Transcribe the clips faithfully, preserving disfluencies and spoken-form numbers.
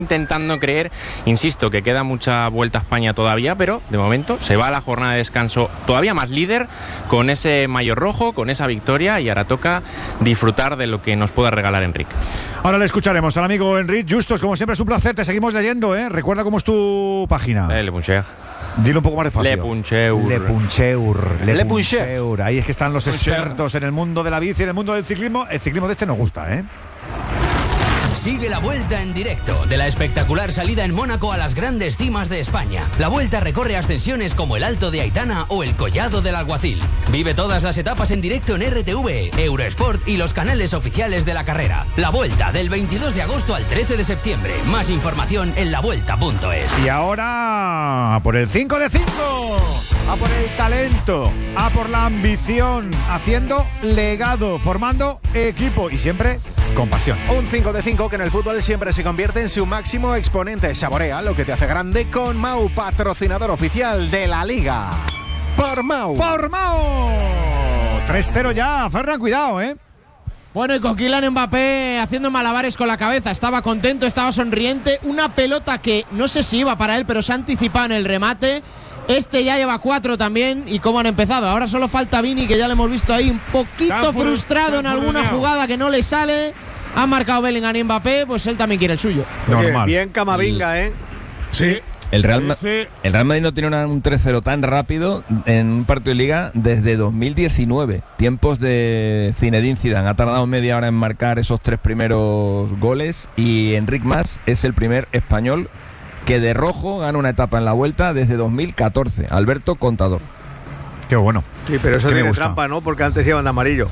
intentando creer, insisto, que queda mucha vuelta a España todavía, pero de momento se va a la jornada de descanso todavía más líder, con ese maillot rojo, con esa victoria, y ahora toca disfrutar de lo que nos pueda regalar Enrique. Ahora le escucharemos al amigo Enric Justos. Como siempre es un placer, te seguimos leyendo, ¿eh? Recuerda cómo es tu página. Eh, Le Puncheur. Dilo un poco más despacio. Le Puncheur. Le Puncheur. Le, Le Puncheur. Puncheur. Ahí es que están los Puncheur. expertos en el mundo de la bici, en el mundo del ciclismo. El ciclismo de este nos gusta, ¿eh? Sigue la Vuelta en directo, de la espectacular salida en Mónaco a las grandes cimas de España. La Vuelta recorre ascensiones como el Alto de Aitana o el Collado del Alguacil. Vive todas las etapas en directo en R T V, Eurosport y los canales oficiales de la carrera. La Vuelta, del veintidós de agosto al trece de septiembre. Más información en la vuelta punto es. Y ahora, a por el cinco de cinco, a por el talento, a por la ambición, haciendo legado, formando equipo y siempre con pasión. Un cinco de cinco que en el fútbol siempre se convierte en su máximo exponente. Saborea lo que te hace grande con Mau, patrocinador oficial de la Liga. Por Mau. ¡Por Mau! tres cero ya, Ferran, cuidado, ¿eh? Bueno, y con Kylian Mbappé haciendo malabares con la cabeza. Estaba contento, estaba sonriente. Una pelota que no sé si iba para él, pero se ha anticipado en el remate. Este ya lleva cuatro también. ¿Y cómo han empezado? Ahora solo falta Vini, que ya lo hemos visto ahí un poquito frustrado en alguna jugada que no le sale. Ha marcado Bellingham y Mbappé, pues él también quiere el suyo. Normal. Bien Camavinga, ¿eh? Sí. El Real, Ma- el Real Madrid no tiene una- un tres cero tan rápido en un partido de Liga desde dos mil diecinueve. Tiempos de Zinedine Zidane. Ha tardado media hora en marcar esos tres primeros goles. Y Enric Mas es el primer español que de rojo gana una etapa en la Vuelta desde dos mil catorce. Alberto Contador. Qué bueno. Sí, pero eso Que me tiene gusta. trampa, ¿no? Porque antes iban de amarillo.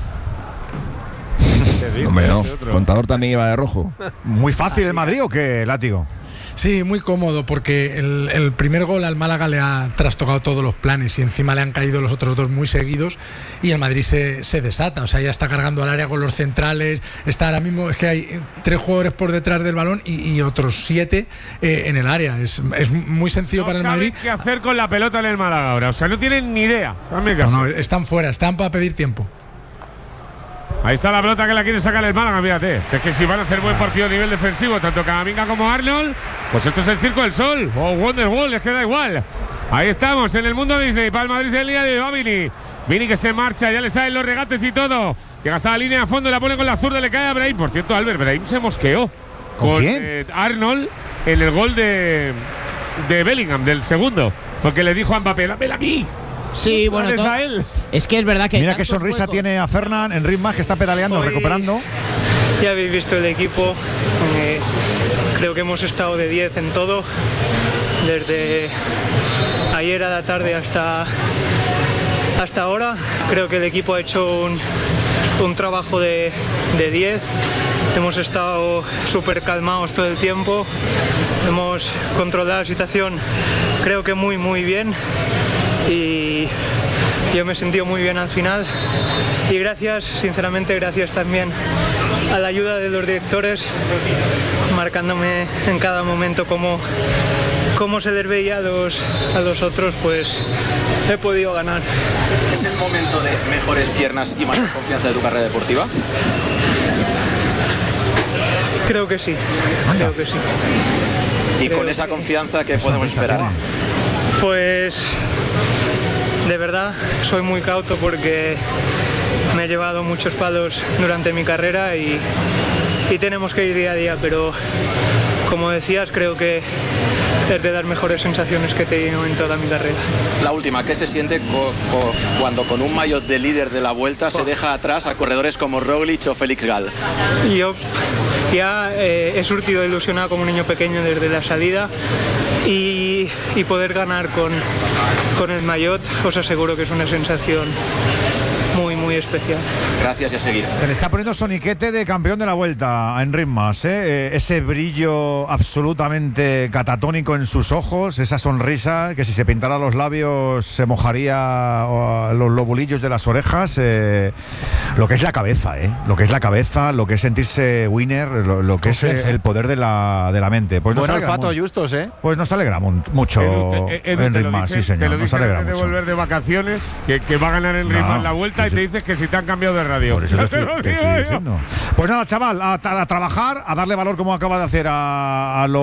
Hombre, no. Contador también iba de rojo. ¿Muy fácil el Madrid o qué, Látigo? Sí, muy cómodo, porque el, el primer gol al Málaga le ha trastocado todos los planes y encima le han caído los otros dos muy seguidos y el Madrid se, se desata, o sea, ya está cargando al área con los centrales, está ahora mismo, es que hay tres jugadores por detrás del balón y, y otros siete eh, en el área, es, es muy sencillo No para el saben Madrid. qué hacer con la pelota en el Málaga ahora, o sea, no tienen ni idea. Hazme No, caso. no, están fuera, están para pedir tiempo. Ahí está la pelota que la quiere sacar el Málaga, fíjate. Si es que si van a hacer buen partido a nivel defensivo, tanto Camavinga como Arnold, pues esto es el Circo del Sol o Wonderwall, es que da igual. Ahí estamos, en el mundo Disney, para el Madrid del día de hoy. Vini. Vini que se marcha, ya le salen los regates y todo. Llega hasta la línea de fondo y la pone con la zurda, le cae a Brahim. Por cierto, Albert, Brahim se mosqueó ¿Con con quién? eh, Arnold en el gol de, de Bellingham, del segundo. Porque le dijo a Mbappé, dámela a mí. Sí, bueno, Dales to- a él. es que es verdad que Mira tantos qué sonrisa juegos- tiene a Fernan en ritmo, que está pedaleando, Hoy- recuperando. Ya habéis visto el equipo, eh, creo que hemos estado de diez en todo, desde ayer a la tarde hasta, hasta ahora. Creo que el equipo ha hecho un, un trabajo de, de diez, hemos estado súper calmados todo el tiempo, hemos controlado la situación creo que muy muy bien y yo me he sentido muy bien al final. Y gracias, sinceramente, gracias también a la ayuda de los directores, marcándome en cada momento cómo, cómo se les veía a los, a los otros, pues he podido ganar. ¿Es el momento de mejores piernas y mayor confianza de tu carrera deportiva? Creo que sí, creo que sí. Y Creo con esa que- confianza, ¿qué podemos esperar? Pues de verdad soy muy cauto porque me he llevado muchos palos durante mi carrera y, y tenemos que ir día a día, pero como decías, creo que es de las mejores sensaciones que he tenido en toda mi carrera. La última, ¿qué se siente co- co- cuando con un maillot de líder de la Vuelta se deja atrás a corredores como Roglic o Félix Gal? Yo ya eh, he surtido ilusionado como un niño pequeño desde la salida y, y poder ganar con, con el maillot os aseguro que es una sensación muy muy especial. Gracias y a seguir. Se le está poniendo soniquete de campeón de la Vuelta a Enric Mas, ¿eh? Eh, ese brillo absolutamente catatónico en sus ojos, esa sonrisa que si se pintara los labios se mojaría oh, los lobulillos de las orejas, eh, lo que es la cabeza, ¿eh? Lo que es la cabeza, lo que es sentirse winner, lo, lo que es eh, el poder de la, de la mente. Pues nos Buen alegra olfato, mu- Justos, ¿eh? Pues nos alegra mu- mucho Edu, te- Edu, te Enric lo Mas, dicen- sí señor, te lo nos dicen alegra antes de mucho. volver de vacaciones, que, que va a ganar Enric No, Mas la Vuelta y te dices que si te han cambiado de radio. Por eso te Ya estoy, lo te digo estoy yo. diciendo. Pues nada, chaval, a, a trabajar, a darle valor como acaba de hacer a, a los